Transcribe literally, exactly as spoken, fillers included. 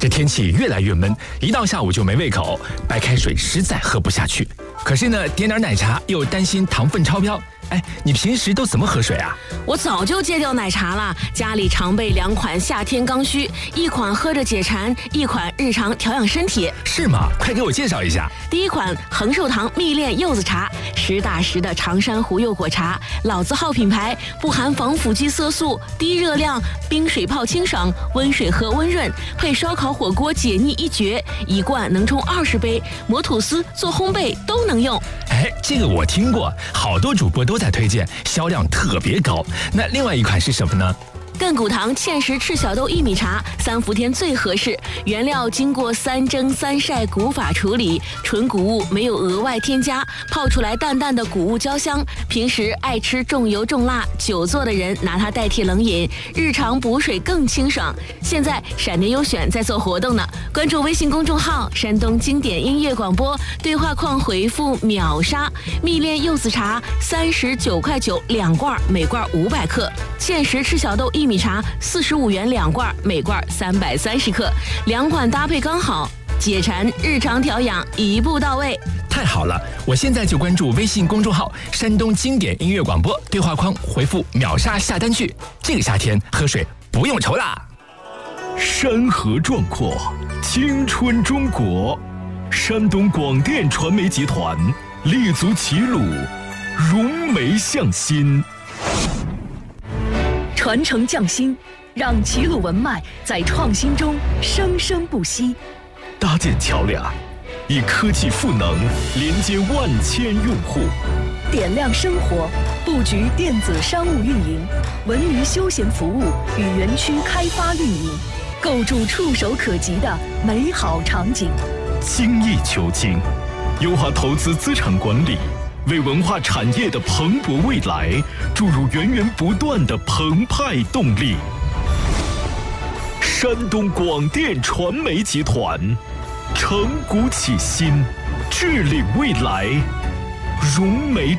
这天气越来越闷，一到下午就没胃口，白开水实在喝不下去。可是呢，点点奶茶又担心糖分超标。哎，你平时都怎么喝水啊？ 我早就戒掉奶茶了，家里常备两款夏天刚需，一款喝着解馋，一款日常调养身体。 是吗？快给我介绍一下。 第一款恒寿堂蜜炼柚子茶，实打实的长山湖柚果茶，老字号品牌，不含防腐剂色素，低热量，冰水泡清爽，温水喝温润，配烧烤火锅解腻一绝，一罐能冲二十杯，磨吐司做烘焙都能用。 哎，这个我听过，好多主播都在推荐，销量特别高。那另外一款是什么呢？ 亘古堂芡实赤小豆薏米茶，三伏天最合适。原料经过三蒸三晒古法处理，纯谷物，没有额外添加，泡出来淡淡的谷物焦香。平时爱吃重油重辣、久坐的人拿它代替冷饮，日常补水更清爽。现在闪电优选在做活动呢，关注微信公众号“山东经典音乐广播”，对话框回复“秒杀”，蜜炼柚子茶三十九块九两罐，每罐五百克；芡实赤小豆薏米茶四十五元两罐，每罐三百三十克，两款搭配刚好，解馋日常调养一步到位。 太好了，我现在就关注微信公众号“山东经典音乐广播”，对话框回复“秒杀”下单去。这个夏天喝水不用愁啦。 山河壮阔，青春中国，山东广电传媒集团立足齐鲁，融媒向心。 传承匠心，让齐鲁文脉在创新中生生不息。 搭建桥梁，以科技赋能连接万千用户。 点亮生活，布局电子商务运营、文娱休闲服务与园区开发运营，构筑触手可及的美好场景。 精益求精，优化投资资产管理，为文化产业的蓬勃未来注入源源不断的澎湃动力。山东广电传媒集团，承古启新，致力未来，融媒